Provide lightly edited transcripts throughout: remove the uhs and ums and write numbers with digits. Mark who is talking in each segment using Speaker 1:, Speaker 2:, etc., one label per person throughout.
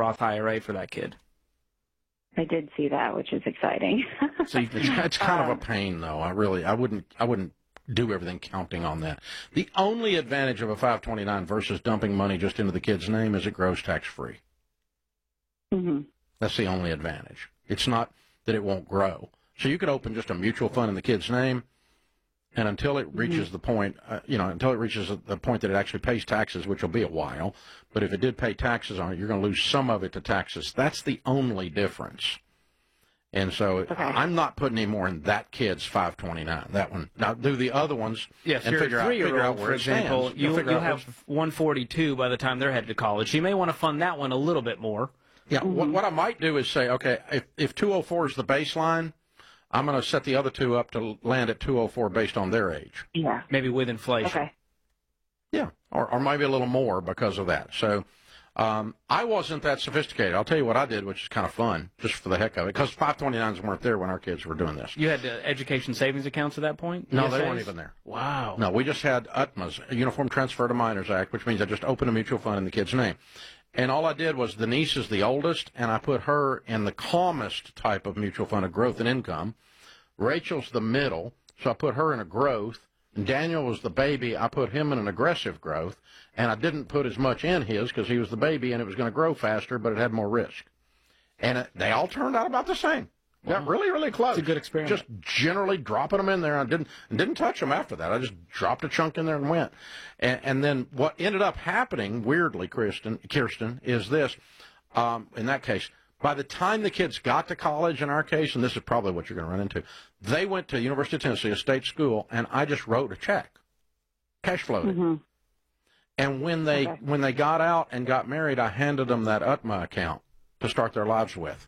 Speaker 1: Roth IRA for that kid.
Speaker 2: I did see that, which is exciting.
Speaker 3: So it's kind of a pain, though. I wouldn't do everything counting on that. The only advantage of a 529 versus dumping money just into the kid's name is it grows tax-free.
Speaker 2: Mm-hmm.
Speaker 3: That's the only advantage. It's not that it won't grow. So you could open just a mutual fund in the kid's name, and until it reaches the point, until it reaches the point that it actually pays taxes, which will be a while, but if it did pay taxes on it, you're going to lose some of it to taxes. That's the only difference. And so I'm not putting any more in that kid's 529. That one. Now do the other ones and figure out where
Speaker 1: for example,
Speaker 3: it stands.
Speaker 1: you have 142 by the time they're headed to college. You may want to fund that one a little bit more.
Speaker 3: Yeah. What I might do is say, okay, if 204 is the baseline, I'm going to set the other two up to land at 204 based on their age.
Speaker 2: Yeah.
Speaker 1: Maybe with inflation.
Speaker 2: Okay.
Speaker 3: Yeah, or maybe a little more because of that. So I wasn't that sophisticated. I'll tell you what I did, which is kind of fun, just for the heck of it, because 529s weren't there when our kids were doing this.
Speaker 1: You had education savings accounts at that point?
Speaker 3: No, they weren't even there.
Speaker 1: Wow.
Speaker 3: No, we just had UTMAs, a Uniform Transfer to Minors Act, which means I just opened a mutual fund in the kid's name. And all I did was the niece is the oldest, and I put her in the calmest type of mutual fund of growth and income. Rachel's the middle, so I put her in a growth. And Daniel was the baby. I put him in an aggressive growth, and I didn't put as much in his because he was the baby, and it was going to grow faster, but it had more risk. And they all turned out about the same. Got really, really close.
Speaker 1: It's a good experiment.
Speaker 3: Just generally dropping them in there. I didn't touch them after that. I just dropped a chunk in there and went. And then what ended up happening, weirdly, Kirsten, is this. In that case, by the time the kids got to college, in our case, and this is probably what you're going to run into, they went to University of Tennessee, a state school, and I just wrote a check, cash flowed it.
Speaker 2: Mm-hmm.
Speaker 3: And when they got out and got married, I handed them that UTMA account to start their lives with.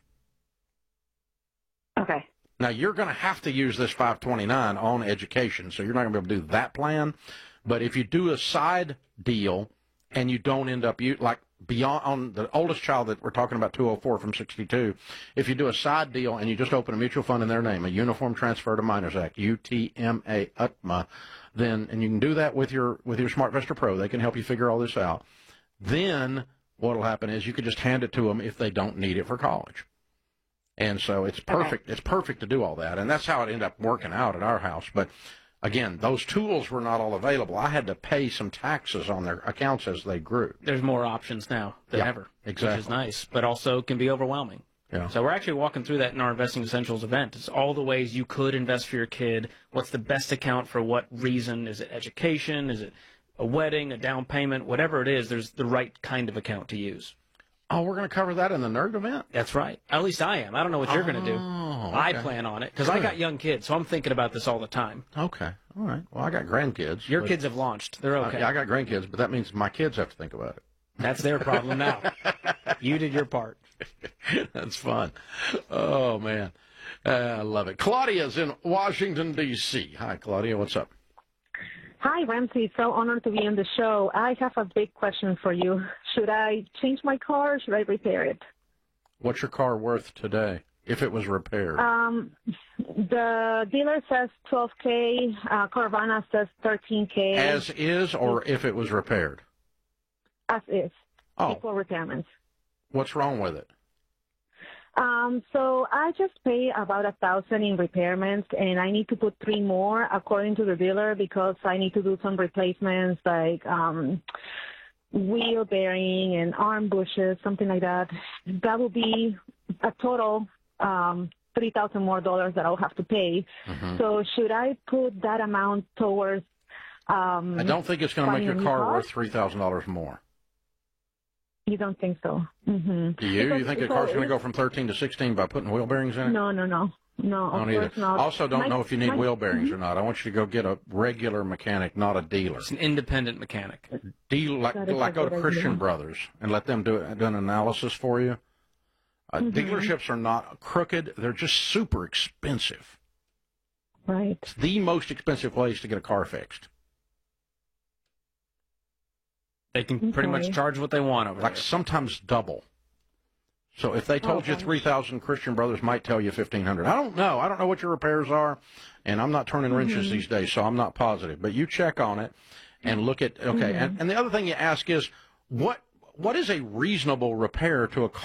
Speaker 2: Okay.
Speaker 3: Now, you're going to have to use this 529 on education, so you're not going to be able to do that plan. But if you do a side deal and you don't end up, like beyond on the oldest child that we're talking about, 204 from 62, if you do a side deal and you just open a mutual fund in their name, a Uniform Transfer to Minors Act, UTMA, UTMA, then, and you can do that with your SmartVestor Pro. They can help you figure all this out. Then what will happen is you could just hand it to them if they don't need it for college. And so it's perfect. Okay. It's perfect to do all that. And that's how it ended up working out at our house. But, again, those tools were not all available. I had to pay some taxes on their accounts as they grew.
Speaker 1: There's more options now than ever,
Speaker 3: exactly.
Speaker 1: Which is nice, but also can be overwhelming.
Speaker 3: Yeah.
Speaker 1: So we're actually walking through that in our Investing Essentials event. It's all the ways you could invest for your kid. What's the best account for what reason? Is it education? Is it a wedding, a down payment? Whatever it is, there's the right kind of account to use.
Speaker 3: Oh, we're going to cover that in the Nerd event?
Speaker 1: That's right. At least I am. I don't know what you're going to do.
Speaker 3: Okay.
Speaker 1: I plan on it because I got young kids, so I'm thinking about this all the time.
Speaker 3: Okay. All right. Well, I got grandkids.
Speaker 1: Your kids have launched. They're okay.
Speaker 3: Yeah, I got grandkids, but that means my kids have to think about it.
Speaker 1: That's their problem now. You did your part.
Speaker 3: That's fun. Oh, man. I love it. Claudia's in Washington, D.C. Hi, Claudia. What's up?
Speaker 4: Hi, Ramsey. So honored to be on the show. I have a big question for you. Should I change my car or should I repair it?
Speaker 3: What's your car worth today if it was repaired?
Speaker 4: The dealer says $12,000. Carvana says $13,000.
Speaker 3: As is or if it was repaired?
Speaker 4: As is.
Speaker 3: Oh.
Speaker 4: Equal repairments.
Speaker 3: What's wrong with it?
Speaker 4: So I just pay about $1,000 in repairments, and I need to put 3 more according to the dealer because I need to do some replacements like wheel bearing and arm bushes, something like that. That will be a total $3,000 more that I'll have to pay. Mm-hmm. So should I put that amount towards?
Speaker 3: I don't think it's going to make your car worth $3,000 more.
Speaker 4: You don't think so? Mm-hmm.
Speaker 3: Do you? Because, you think the car's going to go from 13 to 16 by putting wheel bearings in it?
Speaker 4: No. No, of course not.
Speaker 3: Also, don't know if you need wheel bearings or not. I want you to go get a regular mechanic, not a dealer.
Speaker 1: It's an independent mechanic.
Speaker 3: Like go to Christian Brothers and let them do an analysis for you. Dealerships are not crooked. They're just super expensive.
Speaker 4: Right.
Speaker 3: It's the most expensive place to get a car fixed.
Speaker 1: They can pretty much charge what they want over there.
Speaker 3: Like sometimes double. So if they told you 3,000, Christian Brothers might tell you 1,500. I don't know. I don't know what your repairs are, and I'm not turning wrenches these days, so I'm not positive. But you check on it and look at, and the other thing you ask is, what is a reasonable repair to a car?